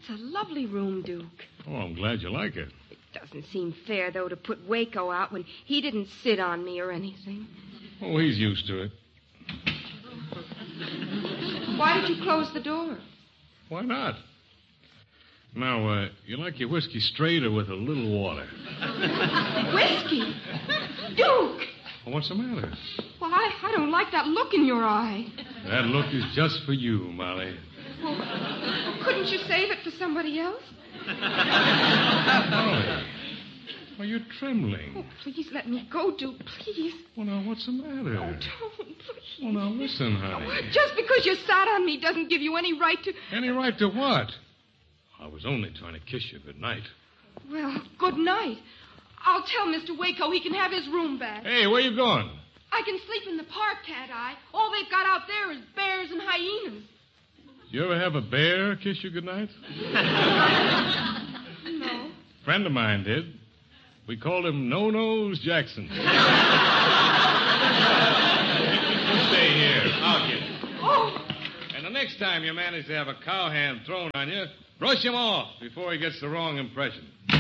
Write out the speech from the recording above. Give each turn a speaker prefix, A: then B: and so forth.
A: It's a lovely room, Duke.
B: Oh, I'm glad you like it.
A: It doesn't seem fair, though, to put Waco out when he didn't sit on me or anything.
B: Oh, he's used to it.
A: Why did you close the door?
B: Why not? Now, you like your whiskey straight or with a little water?
A: Whiskey? Duke!
B: Well, what's the matter?
A: Well, I don't like that look in your eye.
B: That look is just for you, Molly.
A: Well, couldn't you save it for somebody else?
B: Molly. Well, you're trembling.
A: Oh, please let me go, Duke, please.
B: Well, now, what's the matter?
A: Oh, don't, please.
B: Well, now, listen, honey.
A: Just because you sat on me doesn't give you any right to...
B: Any right to what? I was only trying to kiss you good night.
A: Well, good night. I'll tell Mr. Waco he can have his room back.
B: Hey, where you going?
A: I can sleep in the park, can't I? All they've got out there is bears and hyenas.
B: You ever have a bear kiss you good night?
A: No.
B: A friend of mine did. We called him No-Nose Jackson. You stay here. I'll get it.
A: Oh!
B: And the next time you manage to have a cowhand thrown on you, brush him off before he gets the wrong impression.